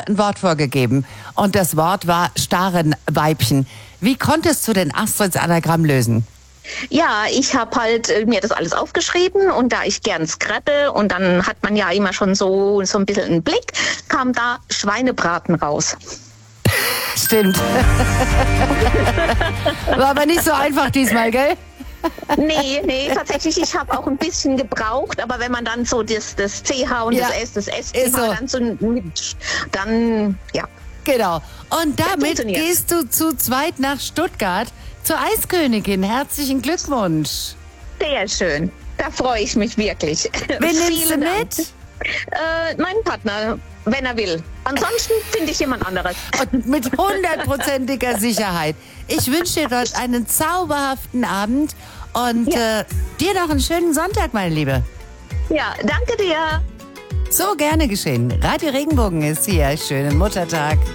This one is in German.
ein Wort vorgegeben. Und das Wort war Starenweibchen. Wie konntest du denn Astrids Anagramm lösen? Ja, ich habe halt mir das alles aufgeschrieben und da ich gern scrabble und dann hat man ja immer schon so ein bisschen einen Blick, kam da Schweinebraten raus. Stimmt. War aber nicht so einfach diesmal, gell? Nee, tatsächlich, ich habe auch ein bisschen gebraucht, aber wenn man dann so das CH und Ja, das S ist so. dann so mit, dann, ja. Genau. Und damit funktioniert. gehst du zu zweit nach Stuttgart zur Eiskönigin. Herzlichen Glückwunsch. Sehr schön. Da freue ich mich wirklich. Wen nimmst du Vielen Dank. mit? Mein Partner, wenn er will. Ansonsten finde ich jemand anderes. Und mit 100%iger Sicherheit. Ich wünsche dir dort einen zauberhaften Abend und dir noch einen schönen Sonntag, meine Liebe. Ja, danke dir. So gerne geschehen. Radio Regenbogen ist hier. Schönen Muttertag.